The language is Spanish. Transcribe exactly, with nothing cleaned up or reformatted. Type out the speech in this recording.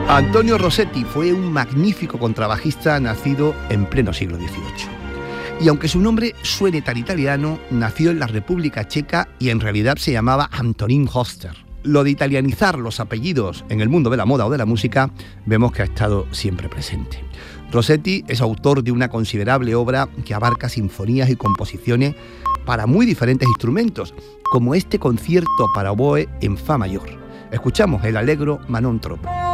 Antonio Rossetti fue un magnífico contrabajista nacido en pleno siglo dieciocho. Y aunque su nombre suene tan italiano, nació en la República Checa y en realidad se llamaba Antonín Höster. Lo de italianizar los apellidos en el mundo de la moda o de la música, vemos que ha estado siempre presente. Rossetti es autor de una considerable obra que abarca sinfonías y composiciones para muy diferentes instrumentos, como este concierto para oboe en fa mayor. Escuchamos el Allegro Manon Troppo.